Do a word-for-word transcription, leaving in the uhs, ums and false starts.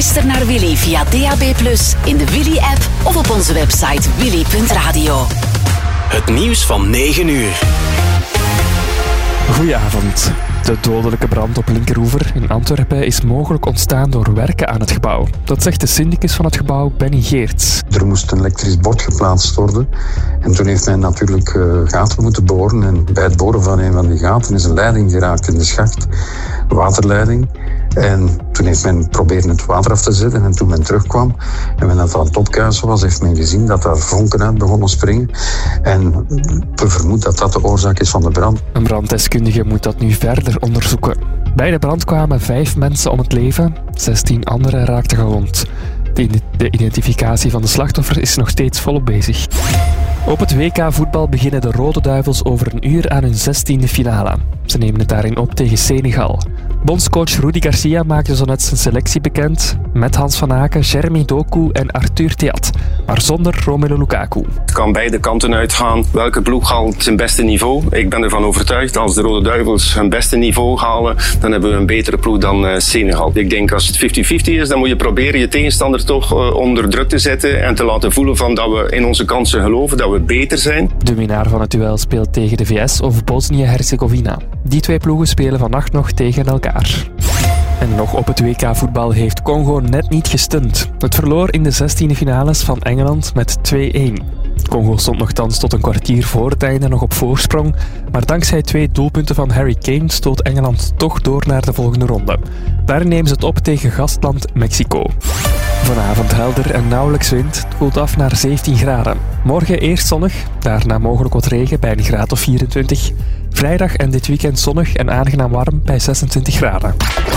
Luister naar Willy via D A B plus, in de Willy-app of op onze website willy punt radio. Het nieuws van negen uur. Goedenavond. De dodelijke brand op Linkeroever in Antwerpen is mogelijk ontstaan door werken aan het gebouw. Dat zegt de syndicus van het gebouw, Benny Geerts. Er moest een elektrisch bord geplaatst worden. En toen heeft men natuurlijk uh, gaten moeten boren. En bij het boren van een van die gaten is een leiding geraakt in de schacht. Een waterleiding. En toen heeft men proberen het water af te zetten. En toen men terugkwam en men dat aan het opkuisen was, heeft men gezien dat daar vonken uit begonnen springen. En we vermoeden dat dat de oorzaak is van de brand. Een branddeskundige moet dat nu verder onderzoeken. Bij de brand kwamen vijf mensen om het leven, zestien anderen raakten gewond. De, de identificatie van de slachtoffers is nog steeds volop bezig. Op het W K voetbal beginnen de Rode Duivels over een uur aan hun zestiende finale. Ze nemen het daarin op tegen Senegal. Bondscoach Rudi Garcia maakte zo net zijn selectie bekend met Hans van Aken, Jeremy Doku en Arthur Theat, maar zonder Romelu Lukaku. Het kan beide kanten uitgaan. Welke ploeg haalt zijn beste niveau? Ik ben ervan overtuigd, als de Rode Duivels hun beste niveau halen, dan hebben we een betere ploeg dan uh, Senegal. Ik denk als het vijftig vijftig is, dan moet je proberen je tegenstander toch uh, onder druk te zetten en te laten voelen van dat we in onze kansen geloven, dat we beter zijn. De winnaar van het duel speelt tegen de V S of Bosnië-Herzegovina. Die twee ploegen spelen vannacht nog tegen elkaar. En nog op het W K voetbal heeft Congo net niet gestund. Het verloor in de zestiende finales van Engeland met twee-een. Congo stond nogthans tot een kwartier voor het einde nog op voorsprong, maar dankzij twee doelpunten van Harry Kane stoot Engeland toch door naar de volgende ronde. Daarin nemen ze het op tegen gastland Mexico. Vanavond helder en nauwelijks wind. Het koelt af naar zeventien graden. Morgen eerst zonnig, daarna mogelijk wat regen bij een graad of vierentwintig. Vrijdag en dit weekend zonnig en aangenaam warm bij zesentwintig graden.